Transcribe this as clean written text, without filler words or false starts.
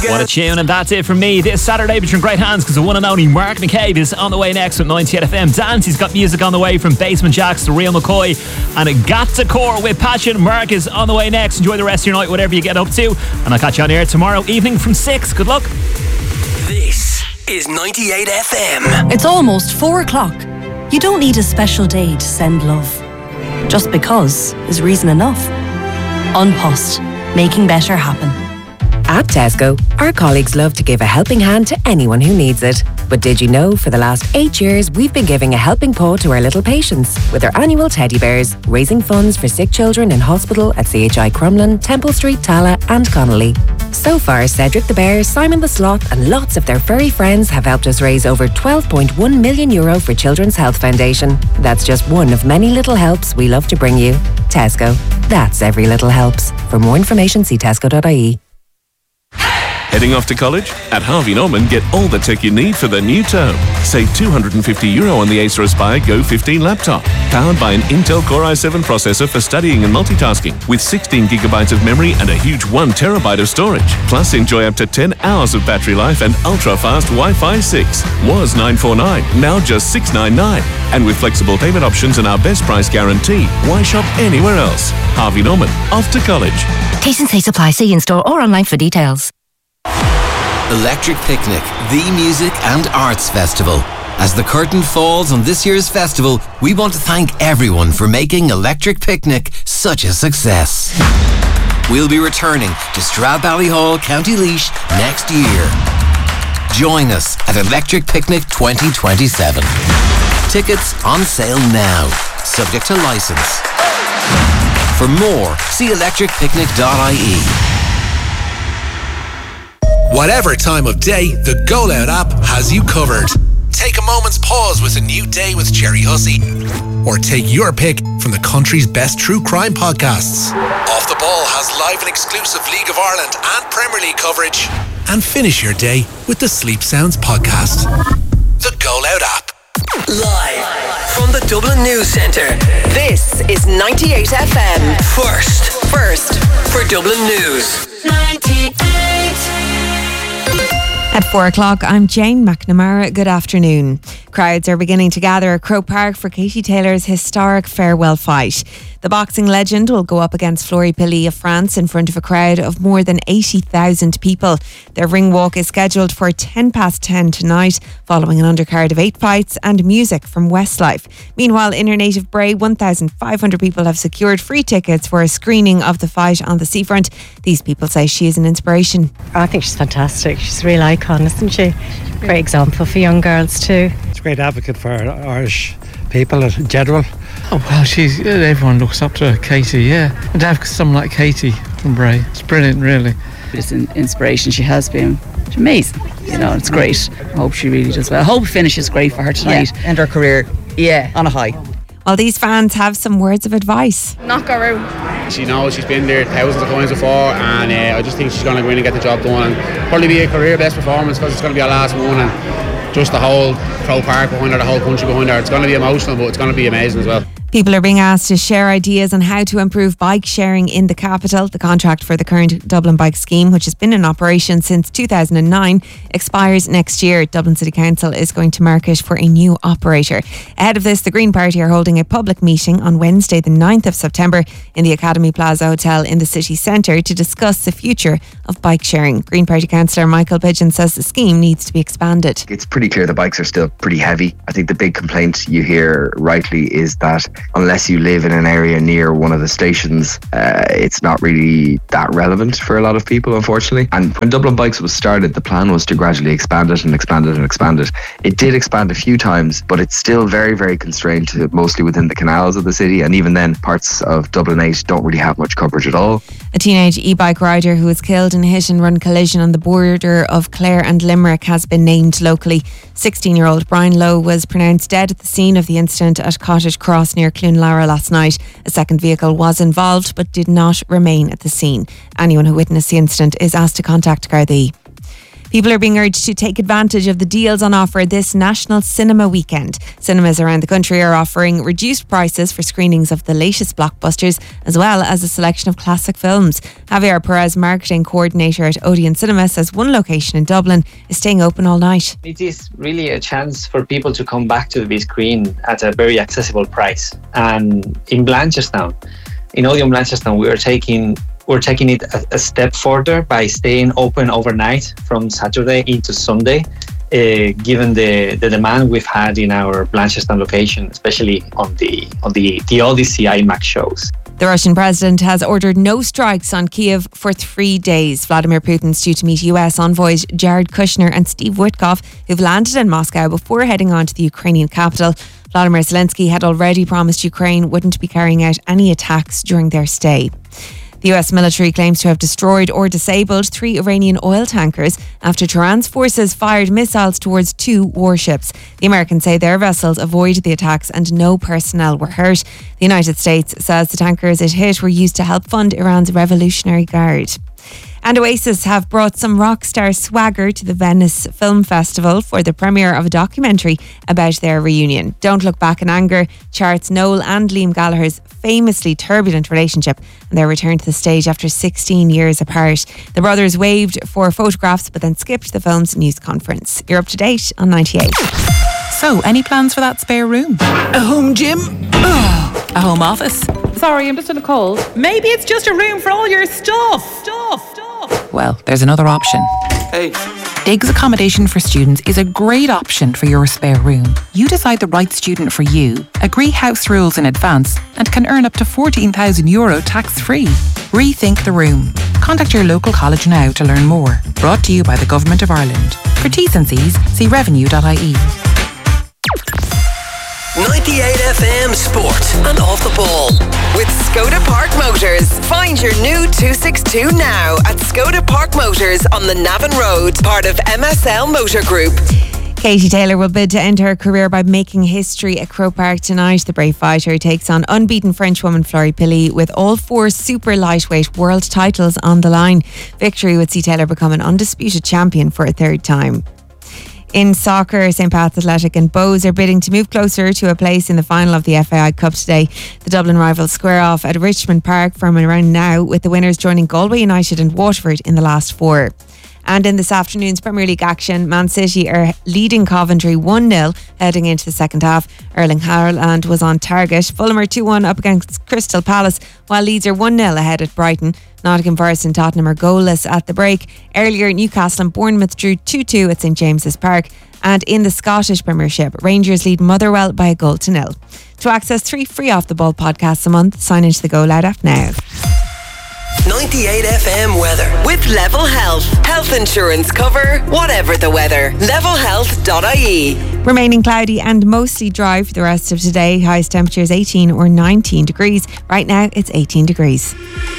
What a tune, and that's it from me this Saturday. But you're in great hands because the one and only Mark McCabe is on the way next with 98 FM Dance. He's got music on the way from Basement Jacks to Real McCoy and a Gatsa Core with Passion. Mark is on the way next. Enjoy the rest of your night, whatever you get up to, and I'll catch you on air tomorrow evening from 6. Good luck. This is 98 FM. It's almost 4 o'clock. You don't need a special day to send love. Just because is reason enough. An Post, making better happen. At Tesco, our colleagues love to give a helping hand to anyone who needs it. But did you know for the last 8 years we've been giving a helping paw to our little patients with our annual teddy bears, raising funds for sick children in hospital at CHI Crumlin, Temple Street, Tala and Connolly. So far, Cedric the Bear, Simon the Sloth and lots of their furry friends have helped us raise over €12.1 million for Children's Health Foundation. That's just one of many little helps we love to bring you. Tesco. That's every little helps. For more information, see tesco.ie. Heading off to college? At Harvey Norman, get all the tech you need for the new term. Save €250 on the Acer Aspire Go 15 laptop. Powered by an Intel Core i7 processor for studying and multitasking, with 16GB of memory and a huge 1TB of storage. Plus, enjoy up to 10 hours of battery life and ultra-fast Wi-Fi 6. Was $949, now just $699. And with flexible payment options and our best price guarantee, why shop anywhere else? Harvey Norman, off to college. T&C supply. See in-store or online for details. Electric Picnic, the music and arts festival. As the curtain falls on this year's festival, we want to thank everyone for making Electric Picnic such a success. We'll be returning to Stradbally County Laois next year. Join us at Electric Picnic 2027. Tickets on sale now, subject to licence. For more, see electricpicnic.ie. Whatever time of day, the Go Loud app has you covered. Take a moment's pause with a new day with Jerry Hussey. Or take your pick from the country's best true crime podcasts. Off the Ball has live and exclusive League of Ireland and Premier League coverage. And finish your day with the Sleep Sounds podcast. The Go Loud app. Live from the Dublin News Centre, this is 98 FM. First for Dublin News. 98. At 4 o'clock, I'm Jane McNamara. Good afternoon. Crowds are beginning to gather at Croke Park for Katie Taylor's historic farewell fight. The boxing legend will go up against Flory Pili of France in front of a crowd of more than 80,000 people. Their ring walk is scheduled for 10:10 tonight, following an undercard of 8 fights and music from Westlife. Meanwhile, in her native Bray, 1,500 people have secured free tickets for a screening of the fight on the seafront. These people say she is an inspiration. I think she's fantastic. She's a real icon, isn't she? Great example for young girls too. She's a great advocate for Irish people in general. Oh well, everyone looks up to Katie, yeah. And to have someone like Katie from Bray, it's brilliant, really. It's an inspiration. She has been. She's amazing. You know, it's great. I hope she really does well. I hope finish is great for her tonight. Yeah, and her career, on a high. Well, these fans have some words of advice. Knock her out. She knows she's been there thousands of times before, and I just think she's going to go in and get the job done, and probably be a career best performance because it's going to be our last one, and just the whole Croke Park behind her, the whole country behind her. It's going to be emotional, but it's going to be amazing as well. People are being asked to share ideas on how to improve bike sharing in the capital. The contract for the current Dublin Bike Scheme, which has been in operation since 2009, expires next year. Dublin City Council is going to market for a new operator. Ahead of this, the Green Party are holding a public meeting on Wednesday, the 9th of September, in the Academy Plaza Hotel in the city centre to discuss the future of bike sharing. Green Party councillor Michael Pigeon says the scheme needs to be expanded. It's pretty clear the bikes are still pretty heavy. I think the big complaint you hear rightly is that unless you live in an area near one of the stations, it's not really that relevant for a lot of people, unfortunately. And when Dublin Bikes was started, the plan was to gradually expand it and expand it and expand it. It did expand a few times, but it's still very, very constrained to mostly within the canals of the city. And even then, parts of Dublin 8 don't really have much coverage at all. A teenage e-bike rider who was killed in a hit-and-run collision on the border of Clare and Limerick has been named locally. 16-year-old Brian Lowe was pronounced dead at the scene of the incident at Cottage Cross near Clonlara last night. A second vehicle was involved but did not remain at the scene. Anyone who witnessed the incident is asked to contact Gardaí. People are being urged to take advantage of the deals on offer this National Cinema Weekend. Cinemas around the country are offering reduced prices for screenings of the latest blockbusters, as well as a selection of classic films. Javier Perez, marketing coordinator at Odeon Cinema, says one location in Dublin is staying open all night. It is really a chance for people to come back to the big screen at a very accessible price. And in Blanchardstown, in Odeon Blanchardstown, we're taking it a step further by staying open overnight from Saturday into Sunday, given the demand we've had in our Blanchardstown location, especially on the Odyssey IMAX shows. The Russian president has ordered no strikes on Kiev for 3 days. Vladimir Putin's due to meet US envoys Jared Kushner and Steve Witkoff, who've landed in Moscow before heading on to the Ukrainian capital. Vladimir Zelensky had already promised Ukraine wouldn't be carrying out any attacks during their stay. The US military claims to have destroyed or disabled 3 Iranian oil tankers after Tehran's forces fired missiles towards 2 warships. The Americans say their vessels avoided the attacks and no personnel were hurt. The United States says the tankers it hit were used to help fund Iran's Revolutionary Guard. And Oasis have brought some rock star swagger to the Venice Film Festival for the premiere of a documentary about their reunion. Don't Look Back in Anger charts Noel and Liam Gallagher's famously turbulent relationship and their return to the stage after 16 years apart. The brothers waved for photographs but then skipped the film's news conference. You're up to date on 98. So, any plans for that spare room? A home gym? A home office? Sorry, I'm just in a cold. Maybe it's just a room for all your stuff. Well, there's another option. Hey. Diggs Accommodation for Students is a great option for your spare room. You decide the right student for you, agree house rules in advance, and can earn up to €14,000 tax-free. Rethink the room. Contact your local college now to learn more. Brought to you by the Government of Ireland. For T's and C's, see revenue.ie. 98 FM Sport and Off the Ball. With Skoda Park Motors. Find your new 262 now at Skoda Park Motors on the Navan Road, part of MSL Motor Group. Katie Taylor will bid to end her career by making history at Croke Park tonight. The brave fighter takes on unbeaten Frenchwoman Fleury Pilley with all 4 super lightweight world titles on the line. Victory would see Taylor become an undisputed champion for a 3rd time. In soccer, St. Pat's Athletic and Bows are bidding to move closer to a place in the final of the FAI Cup today. The Dublin rivals square off at Richmond Park from around now, with the winners joining Galway United and Waterford in the last 4. And in this afternoon's Premier League action, Man City are leading Coventry 1-0 heading into the second half. Erling Haaland was on target. Fulham are 2-1 up against Crystal Palace, while Leeds are 1-0 ahead at Brighton. Nottingham Forest and Tottenham are goalless at the break. Earlier, Newcastle and Bournemouth drew 2-2 at St James's Park. And in the Scottish Premiership, Rangers lead Motherwell by a 1-0. To access 3 free Off the Ball podcasts a month, sign into the Go Loud app now. 98 FM weather with Level Health. Health insurance cover, whatever the weather. Levelhealth.ie. Remaining cloudy and mostly dry for the rest of today. Highest temperatures 18 or 19 degrees. Right now, it's 18 degrees.